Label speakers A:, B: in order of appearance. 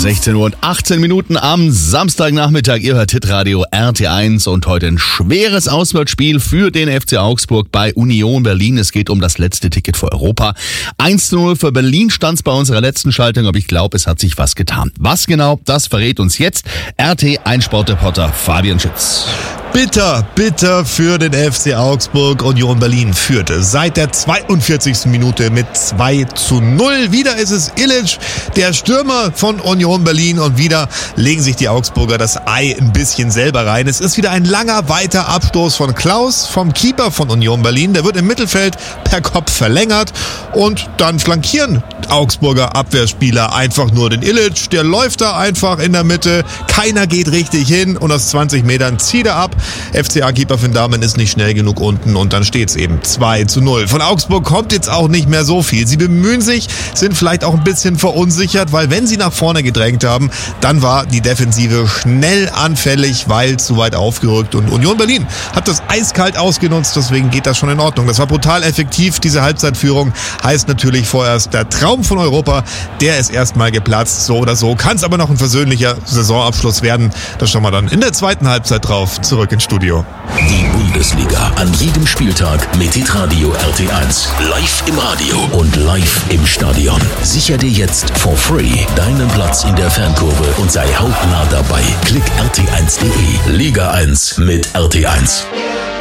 A: 16 Uhr und 18 Minuten am Samstagnachmittag. Ihr hört Hitradio RT1 und heute ein schweres Auswärtsspiel für den FC Augsburg bei Union Berlin. Es geht um das letzte Ticket für Europa. 1:0 für Berlin stand's bei unserer letzten Schaltung, aber ich glaube, es hat sich was getan. Was genau, das verrät uns jetzt RT1-Sportreporter Fabian Schütz.
B: Bitter für den FC Augsburg. Union Berlin führte seit der 42. Minute mit 2:0. Wieder ist es Illich, der Stürmer von Union Berlin, und wieder legen sich die Augsburger das Ei ein bisschen selber rein. Es ist wieder ein langer, weiter Abstoß von Klaus, vom Keeper von Union Berlin. Der wird im Mittelfeld per Kopf verlängert und dann flankieren Augsburger Abwehrspieler einfach nur den Illich. Der läuft da einfach in der Mitte, keiner geht richtig hin und aus 20 Metern zieht er ab. FCA-Keeper Finn Dahmen ist nicht schnell genug unten und dann steht es eben 2:0. Von Augsburg kommt jetzt auch nicht mehr so viel. Sie bemühen sich, sind vielleicht auch ein bisschen verunsichert, weil wenn sie nach vorne gedrängt haben, dann war die Defensive schnell anfällig, weil zu weit aufgerückt, und Union Berlin hat das eiskalt ausgenutzt, deswegen geht das schon in Ordnung. Das war brutal effektiv, diese Halbzeitführung. Heißt natürlich vorerst, der Traum von Europa, der ist erstmal geplatzt, so oder so. Kann es aber noch ein versöhnlicher Saisonabschluss werden. Da schauen wir dann in der zweiten Halbzeit drauf. Zurück ins Studio.
C: Die Bundesliga an jedem Spieltag mit Hitradio RT1. Live im Radio und live im Stadion. Sicher dir jetzt for free deinen Platz in der Fankurve und sei hautnah dabei. Klick rt1.de. Liga 1 mit RT1.